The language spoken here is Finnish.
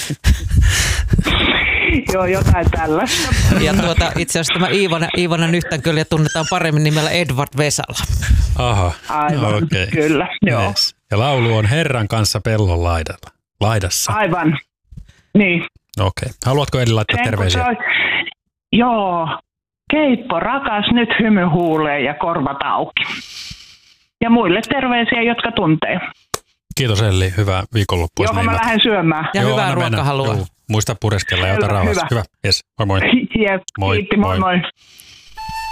Joo, jotain tällaista. Ja itse asiassa tämä Iivana Nyhtänkölä tunnetaan paremmin nimellä Edward Vesala. Aha, Aivan, okei. kyllä, joo. Yes. Ja laulu on Herran kanssa pellon laidassa. Aivan, niin. Okei. Haluatko Eli laittaa terveisiä? Joo, keippo rakas, nyt hymy huuleen ja korvat auki. Ja muille terveisiä, jotka tuntee. Kiitos Elli, hyvää viikonloppua. Joo, mä lähden syömään. Ja hyvää ruokahalua. Muista pureskella ja ota rauhassa. Hyvä, yes. Moi moi. Jep, Moi, kiitti, moi moi.